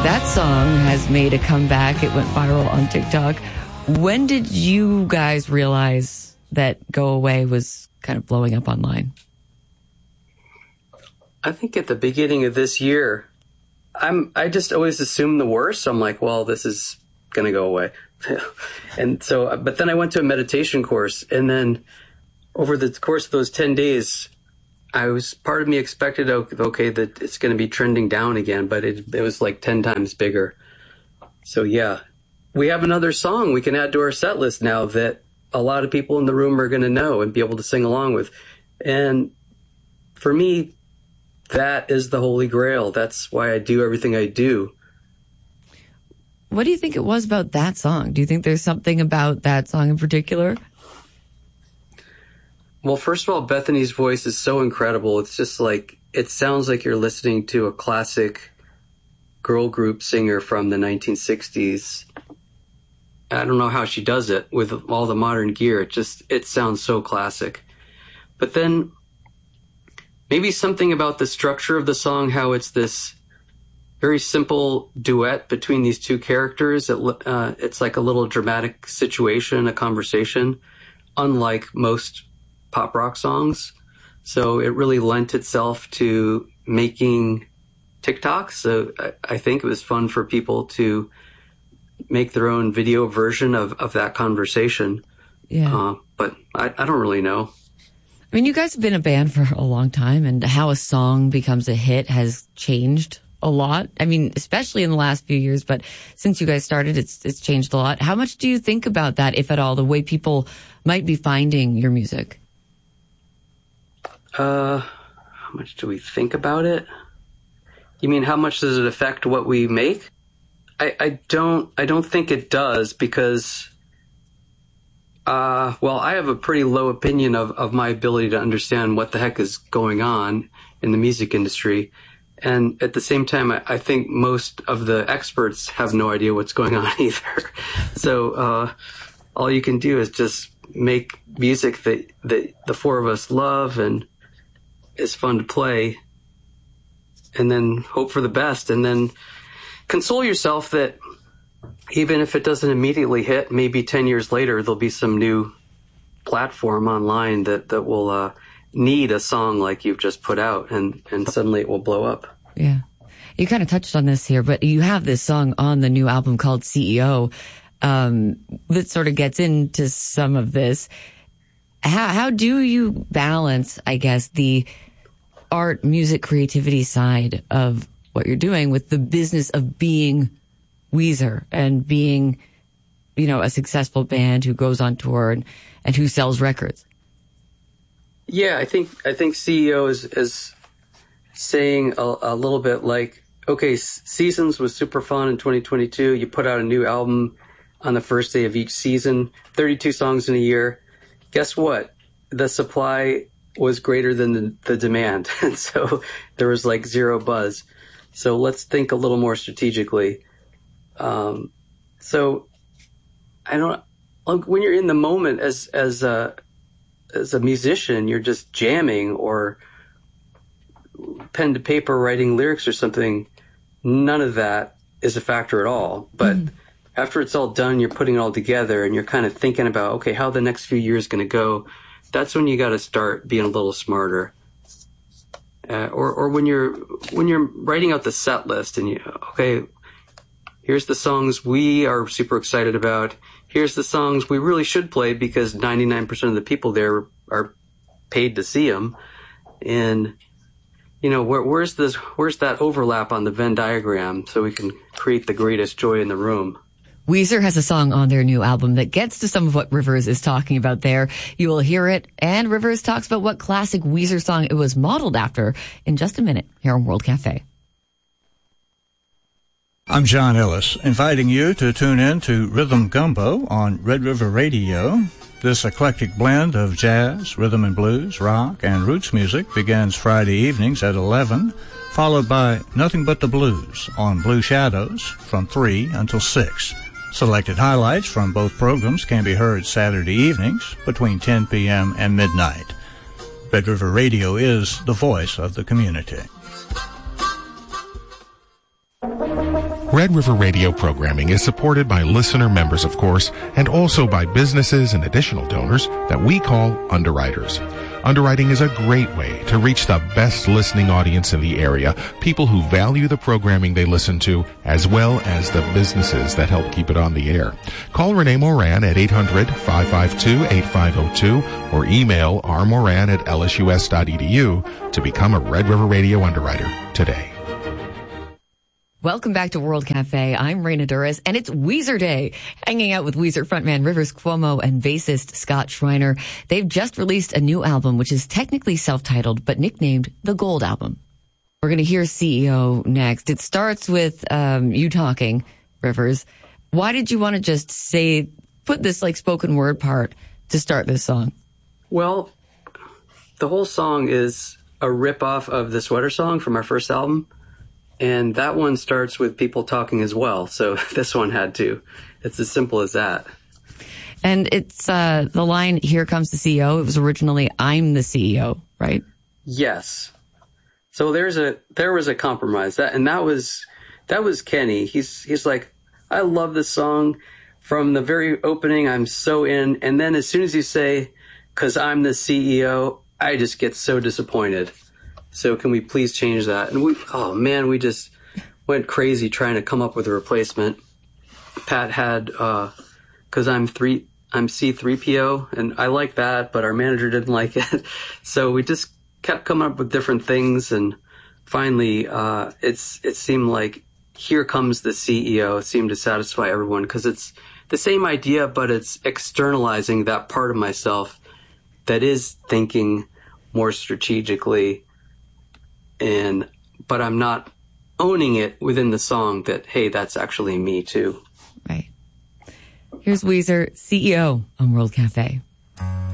That song has made a comeback. It went viral on TikTok. When did you guys realize that Go Away was kind of blowing up online? I think at the beginning of this year, I just always assume the worst. I'm like, well, this is going to go away. And so, but then I went to a meditation course, and then over the course of those 10 days, part of me expected, okay, that it's going to be trending down again, but it was like 10 times bigger. So yeah, we have another song we can add to our set list now that a lot of people in the room are going to know and be able to sing along with. And for me, that is the holy grail. That's why I do everything I do. What do you think it was about that song? Do you think there's something about that song in particular? Well, first of all, Bethany's voice is so incredible. It's just like, it sounds like you're listening to a classic girl group singer from the 1960s. I don't know how she does it with all the modern gear. It sounds so classic. But then maybe something about the structure of the song, how it's this very simple duet between these two characters. It's like a little dramatic situation, a conversation, unlike most pop rock songs. So it really lent itself to making TikToks. So I think it was fun for people to make their own video version of that conversation. Yeah. But I don't really know. I mean, you guys have been a band for a long time, and how a song becomes a hit has changed a lot. I mean, especially in the last few years, but since you guys started, it's changed a lot. How much do you think about that, if at all, the way people might be finding your music? How much do we think about it? You mean how much does it affect what we make? I don't think it does, because well, I have a pretty low opinion of my ability to understand what the heck is going on in the music industry. And at the same time, I think most of the experts have no idea what's going on either. So all you can do is just make music that the four of us love and is fun to play, and then hope for the best, and then console yourself that even if it doesn't immediately hit, maybe 10 years later, there'll be some new platform online that will need a song like you've just put out, and suddenly it will blow up. Yeah. You kind of touched on this here, but you have this song on the new album called CEO that sort of gets into some of this. How do you balance, I guess, the art, music, creativity side of what you're doing with the business of being Weezer and being, you know, a successful band who goes on tour and who sells records? Yeah, I think CEO is saying a little bit like, okay, Seasons was super fun in 2022. You put out a new album on the first day of each season, 32 songs in a year. Guess what? The supply was greater than the demand. And so there was like zero buzz. So let's think a little more strategically. So I don't, when you're in the moment as a musician, you're just jamming or pen to paper writing lyrics or something. None of that is a factor at all. But after it's all done, you're putting it all together and you're kind of thinking about, okay, how the next few years going to go. That's when you got to start being a little smarter. Or when you're writing out the set list and okay, here's the songs we are super excited about. Here's the songs we really should play because 99% of the people there are paid to see them. And, you know, where's that overlap on the Venn diagram so we can create the greatest joy in the room? Weezer has a song on their new album that gets to some of what Rivers is talking about there. You will hear it, and Rivers talks about what classic Weezer song it was modeled after in just a minute here on World Cafe. I'm John Ellis, inviting you to tune in to Rhythm Gumbo on Red River Radio. This eclectic blend of jazz, rhythm and blues, rock, and roots music begins Friday evenings at 11, followed by Nothing But the Blues on Blue Shadows from 3 until 6. Selected highlights from both programs can be heard Saturday evenings between 10 p.m. and midnight. Red River Radio is the voice of the community. Red River Radio programming is supported by listener members, of course, and also by businesses and additional donors that we call underwriters. Underwriting is a great way to reach the best listening audience in the area, people who value the programming they listen to, as well as the businesses that help keep it on the air. Call Renee Moran at 800-552-8502 or email rmoran@lsus.edu to become a Red River Radio underwriter today. Welcome back to World Cafe. I'm Raina Duras, and it's Weezer Day. Hanging out with Weezer frontman Rivers Cuomo and bassist Scott Schreiner. They've just released a new album, which is technically self-titled, but nicknamed the Gold Album. We're going to hear CEO next. It starts with you talking, Rivers. Why did you want to just put this like spoken word part to start this song? Well, the whole song is a ripoff of the Sweater Song from our first album. And that one starts with people talking as well. So this one had to. It's as simple as that. And it's the line, "Here comes the CEO." It was originally, "I'm the CEO," right? Yes. So there was a compromise. That was Kenny. He's like, "I love this song from the very opening. I'm so in." And then as soon as you say, "'Cause I'm the CEO," I just get so disappointed. So can we please change that? And we just went crazy trying to come up with a replacement. Pat had, "'Cause I'm C3PO," and I like that, but our manager didn't like it. So we just kept coming up with different things, and finally, it seemed like "Here Comes the CEO" seemed to satisfy everyone, because it's the same idea, but it's externalizing that part of myself that is thinking more strategically. But I'm not owning it within the song that, hey, that's actually me too. Right. Here's Weezer, CEO on World Cafe.